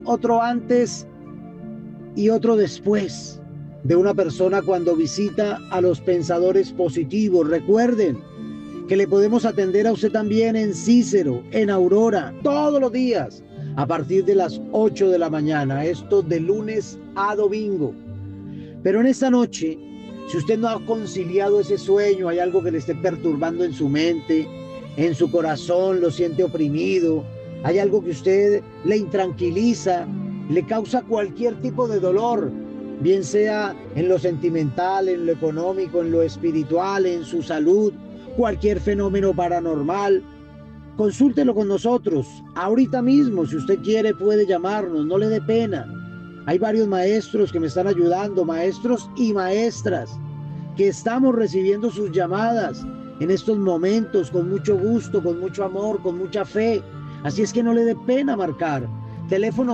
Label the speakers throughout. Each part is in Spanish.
Speaker 1: otro antes y otro después de una persona cuando visita a los pensadores positivos. Recuerden que le podemos atender a usted también en Cícero, en Aurora, todos los días, a partir de las 8 de la mañana, esto de lunes a domingo. Pero en esta noche, si usted no ha conciliado ese sueño, hay algo que le esté perturbando en su mente, en su corazón, lo siente oprimido, hay algo que usted le intranquiliza, le causa cualquier tipo de dolor, bien sea en lo sentimental, en lo económico, en lo espiritual, en su salud, cualquier fenómeno paranormal, consúltelo con nosotros. Ahorita mismo, si usted quiere, puede llamarnos, no le dé pena. Hay varios maestros que me están ayudando, maestros y maestras, que estamos recibiendo sus llamadas en estos momentos con mucho gusto, con mucho amor, con mucha fe. Así es que no le dé pena marcar. Teléfono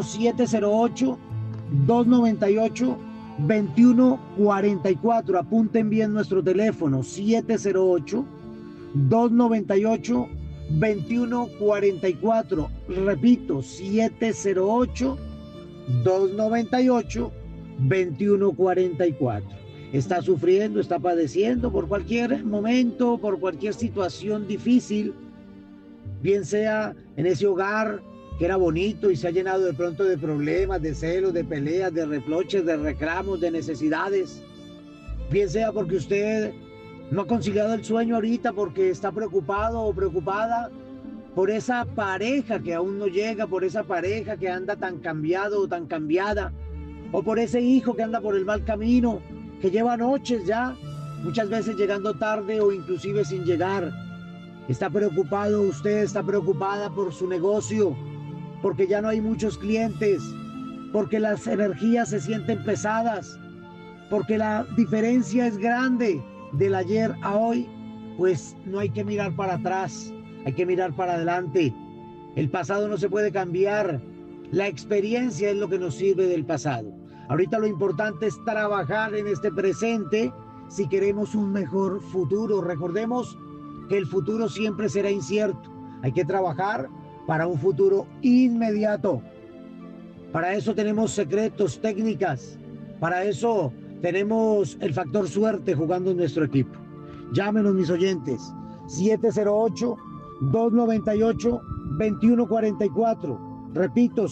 Speaker 1: 708-298-2144. Apunten bien nuestro teléfono, 708-298-2144. Repito, 708-298-2144. Está sufriendo, está padeciendo por cualquier momento, por cualquier situación difícil, bien sea en ese hogar que era bonito y se ha llenado de pronto de problemas, de celos, de peleas, de reproches, de reclamos, de necesidades, bien sea porque usted no ha conciliado el sueño ahorita porque está preocupado o preocupada por esa pareja que aún no llega, por esa pareja que anda tan cambiado o tan cambiada, o por ese hijo que anda por el mal camino, que lleva noches ya, muchas veces llegando tarde o inclusive sin llegar. Está preocupado usted, está preocupada por su negocio, porque ya no hay muchos clientes, porque las energías se sienten pesadas, porque la diferencia es grande del ayer a hoy. Pues no hay que mirar para atrás, hay que mirar para adelante. El pasado no se puede cambiar, la experiencia es lo que nos sirve del pasado. Ahorita lo importante es trabajar en este presente si queremos un mejor futuro. Recordemos que el futuro siempre será incierto. Hay que trabajar para un futuro inmediato. Para eso tenemos secretos, técnicas. Para eso tenemos el factor suerte jugando en nuestro equipo. Llámenos, mis oyentes. 708-298-2144. Repito,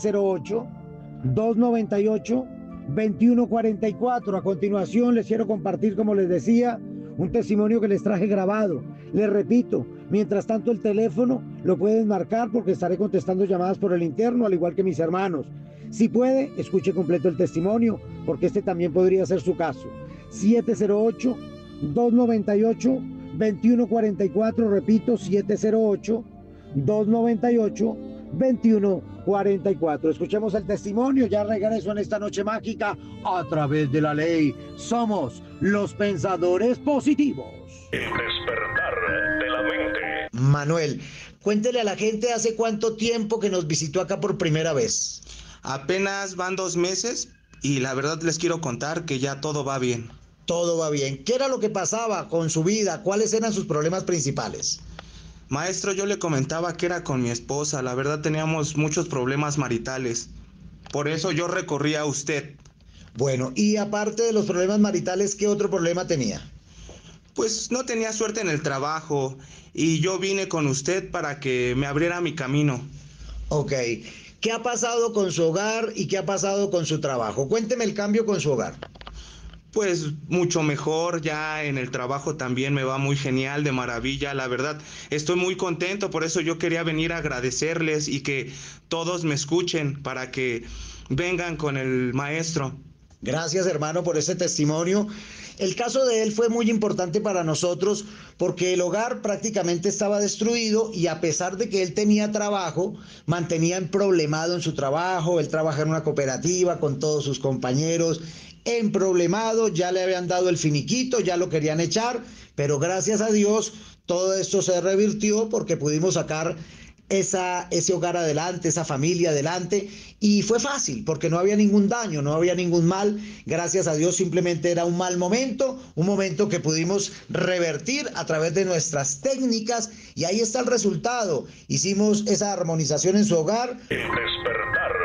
Speaker 1: 708-298-2144. A continuación les quiero compartir, como les decía, un testimonio que les traje grabado. Les repito, mientras tanto el teléfono lo pueden marcar porque estaré contestando llamadas por el interno, al igual que mis hermanos. Si puede, escuche completo el testimonio, porque este también podría ser su caso. 708-298-2144, repito, 708-298-2144. Escuchemos el testimonio, ya regreso en esta noche mágica a través de la ley. Somos los pensadores positivos.
Speaker 2: El despertar de la mente.
Speaker 3: Manuel, cuéntele a la gente hace cuánto tiempo que nos visitó acá por primera vez.
Speaker 4: Apenas van 2 meses y la verdad les quiero contar que ya todo va bien.
Speaker 3: Todo va bien. ¿Qué era lo que pasaba con su vida? ¿Cuáles eran sus problemas principales?
Speaker 4: Maestro, yo le comentaba que era con mi esposa, la verdad teníamos muchos problemas maritales. Por eso yo recorrí a usted.
Speaker 3: Bueno, y aparte de los problemas maritales, ¿qué otro problema tenía?
Speaker 4: Pues no tenía suerte en el trabajo y yo vine con usted para que me abriera mi camino.
Speaker 3: Ok. ¿Qué ha pasado con su hogar y qué ha pasado con su trabajo? Cuénteme el cambio con su hogar.
Speaker 4: Pues mucho mejor, ya en el trabajo también me va muy genial, de maravilla, la verdad. Estoy muy contento, por eso yo quería venir a agradecerles y que todos me escuchen para que vengan con el maestro.
Speaker 3: Gracias, hermano, por ese testimonio. El caso de él fue muy importante para nosotros porque el hogar prácticamente estaba destruido y a pesar de que él tenía trabajo, mantenía emproblemado en su trabajo. Él trabaja en una cooperativa con todos sus compañeros, emproblemado, ya le habían dado el finiquito, ya lo querían echar, pero gracias a Dios todo esto se revirtió porque pudimos sacar ese hogar adelante, esa familia adelante, y fue fácil porque no había ningún daño, no había ningún mal. Gracias a Dios simplemente era un mal momento, un momento que pudimos revertir a través de nuestras técnicas y ahí está el resultado. Hicimos esa armonización en su hogar.
Speaker 2: El despertar